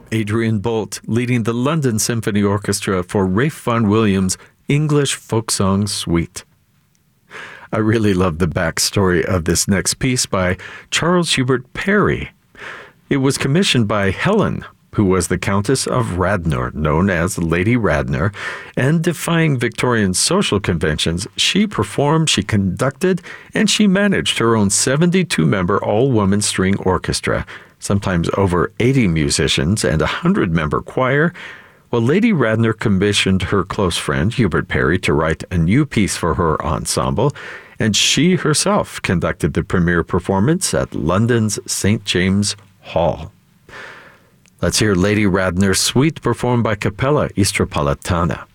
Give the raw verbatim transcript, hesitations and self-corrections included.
Adrian Bolt leading the London Symphony Orchestra for Ralph Vaughan Williams' English Folk Song Suite. I really love the backstory of this next piece by Charles Hubert Parry. It was commissioned by Helen, who was the Countess of Radnor, known as Lady Radnor, and defying Victorian social conventions, she performed, she conducted, and she managed her own seventy-two member all-woman string orchestra, sometimes over eighty musicians and a hundred-member choir, while Lady Radnor commissioned her close friend, Hubert Parry, to write a new piece for her ensemble, and she herself conducted the premiere performance at London's Saint James Hall. Let's hear Lady Radnor's Suite performed by Capella Istropolitana.